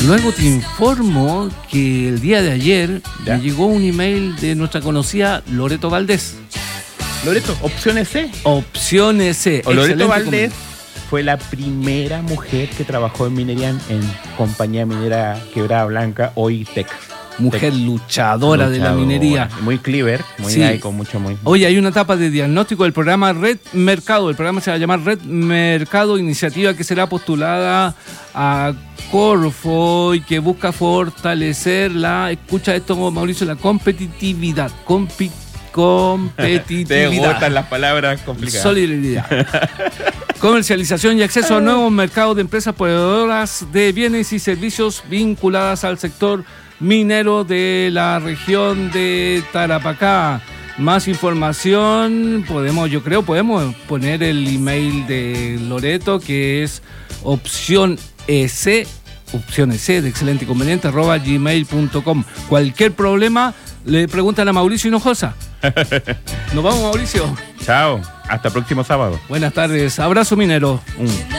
Luego te informo que el día de ayer me llegó un email de nuestra conocida Loreto Valdés. Loreto, opciones C. Opciones C. Loreto Valdés fue la primera mujer que trabajó en minería en compañía minera Quebrada Blanca, hoy Teck. Mujer luchadora de la minería. Muy clever, muy ahí, con mucho muy. Hoy hay una etapa de diagnóstico del programa Red Mercado. El programa se va a llamar Red Mercado, iniciativa que será postulada a Corfo y que busca fortalecer escucha esto, Mauricio, la competitividad. Competitividad. Te gustan las palabras complicadas. Solidaridad. Comercialización y acceso a nuevos mercados de empresas proveedoras de bienes y servicios vinculadas al sector minero de la región de Tarapacá. Más información, podemos poner el email de Loreto, que es opciones de excelente y conveniente @gmail.com. Cualquier problema le preguntan a Mauricio Hinojosa. Nos vamos, Mauricio. Chao, hasta próximo sábado. Buenas tardes, abrazo minero.